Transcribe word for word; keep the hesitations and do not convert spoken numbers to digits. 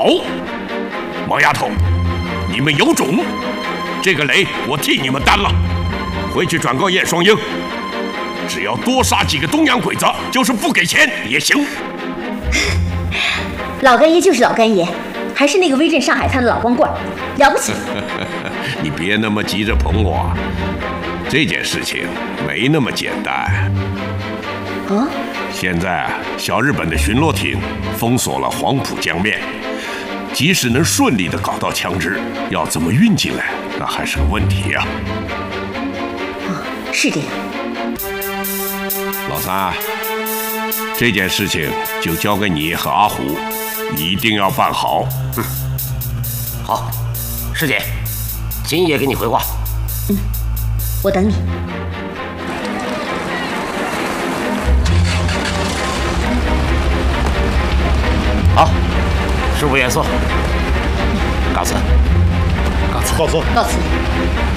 好，毛丫头，你们有种！这个雷我替你们担了，回去转告叶双鹰，只要多杀几个东洋鬼子，就是不给钱也行。 老干爷就是老干爷，还是那个威震上海滩的老光棍，了不起！ 你别那么急着捧我，这件事情没那么简单。 啊？ 现在小日本的巡逻艇封锁了黄浦江面，即使能顺利地搞到枪支，要怎么运进来，那还是个问题呀、 啊。啊，是这样。 老三，这件事情就交给你和阿虎，一定要办好。 嗯，好，师姐，今夜给你回话。 嗯，我等你。 好，师傅严肃，告辞，告辞， 告辞， 告辞。